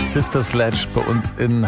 Sister Sledge bei uns in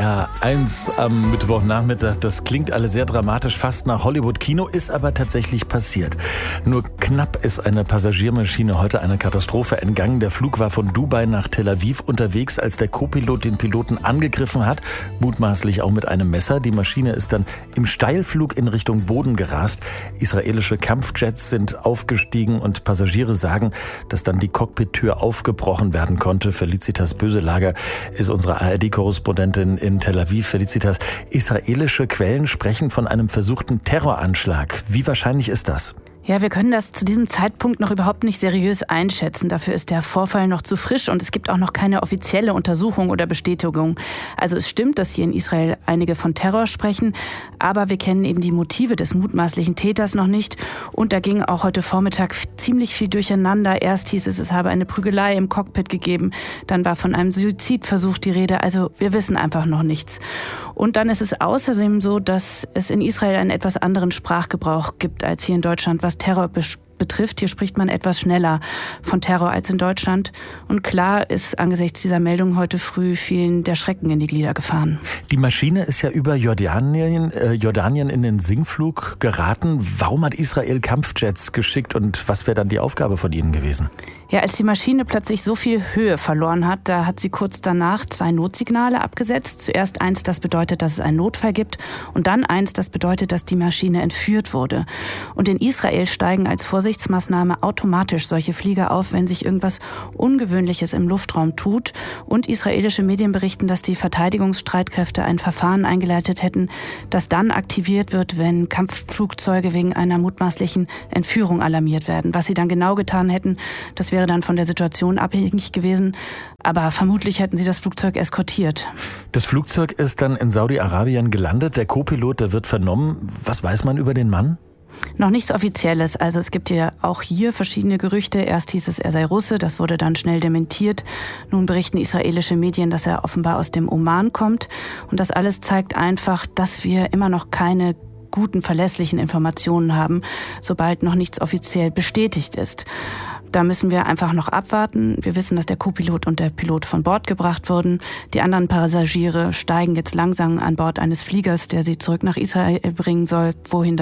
HR1 am Mittwochnachmittag. Das klingt alles sehr dramatisch, fast nach Hollywood-Kino, ist aber tatsächlich passiert. Nur knapp ist eine Passagiermaschine heute einer Katastrophe entgangen. Der Flug war von Dubai nach Tel Aviv unterwegs, als der Co-Pilot den Piloten angegriffen hat, mutmaßlich auch mit einem Messer. Die Maschine ist dann im Steilflug in Richtung Boden gerast. Israelische Kampfjets sind aufgestiegen und Passagiere sagen, dass dann die Cockpit-Tür aufgebrochen werden konnte. Felicitas Böselager ist unsere ARD-Korrespondentin in Tel Aviv. Felicitas, israelische Quellen sprechen von einem versuchten Terroranschlag. Wie wahrscheinlich ist das? Ja, wir können das zu diesem Zeitpunkt noch überhaupt nicht seriös einschätzen. Dafür ist der Vorfall noch zu frisch und es gibt auch noch keine offizielle Untersuchung oder Bestätigung. Also es stimmt, dass hier in Israel einige von Terror sprechen, aber wir kennen eben die Motive des mutmaßlichen Täters noch nicht. Und da ging auch heute Vormittag ziemlich viel durcheinander. Erst hieß es, es habe eine Prügelei im Cockpit gegeben, dann war von einem Suizidversuch die Rede. Also wir wissen einfach noch nichts. Und dann ist es außerdem so, dass es in Israel einen etwas anderen Sprachgebrauch gibt als hier in Deutschland, was Terror betrifft. Hier spricht man etwas schneller von Terror als in Deutschland. Und klar ist angesichts dieser Meldung heute früh vielen der Schrecken in die Glieder gefahren. Die Maschine ist ja über Jordanien in den Sinkflug geraten. Warum hat Israel Kampfjets geschickt und was wäre dann die Aufgabe von ihnen gewesen? Ja, als die Maschine plötzlich so viel Höhe verloren hat, da hat sie kurz danach 2 Notsignale abgesetzt. Zuerst eins, das bedeutet, dass es einen Notfall gibt, und dann eins, das bedeutet, dass die Maschine entführt wurde. Und in Israel steigen als Vorsichtsmaßnahme automatisch solche Flieger auf, wenn sich irgendwas Ungewöhnliches im Luftraum tut. Und israelische Medien berichten, dass die Verteidigungsstreitkräfte ein Verfahren eingeleitet hätten, das dann aktiviert wird, wenn Kampfflugzeuge wegen einer mutmaßlichen Entführung alarmiert werden. Was sie dann genau getan hätten, das wäre dann von der Situation abhängig gewesen. Aber vermutlich hätten sie das Flugzeug eskortiert. Das Flugzeug ist dann in Saudi-Arabien gelandet. Der Co-Pilot, der wird vernommen. Was weiß man über den Mann? Noch nichts Offizielles. Also es gibt ja auch hier verschiedene Gerüchte. Erst hieß es, er sei Russe, das wurde dann schnell dementiert. Nun berichten israelische Medien, dass er offenbar aus dem Oman kommt. Und das alles zeigt einfach, dass wir immer noch keine guten, verlässlichen Informationen haben, sobald noch nichts offiziell bestätigt ist. Da müssen wir einfach noch abwarten. Wir wissen, dass der Co-Pilot und der Pilot von Bord gebracht wurden. Die anderen Passagiere steigen jetzt langsam an Bord eines Fliegers, der sie zurück nach Israel bringen soll, wohin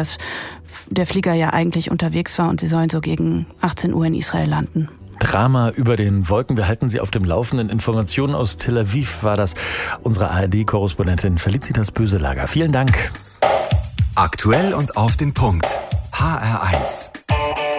der Flieger ja eigentlich unterwegs war. Und sie sollen so gegen 18 Uhr in Israel landen. Drama über den Wolken. Wir halten Sie auf dem Laufenden. Informationen aus Tel Aviv war das unsere ARD-Korrespondentin Felicitas Böselager. Vielen Dank. Aktuell und auf den Punkt. HR1.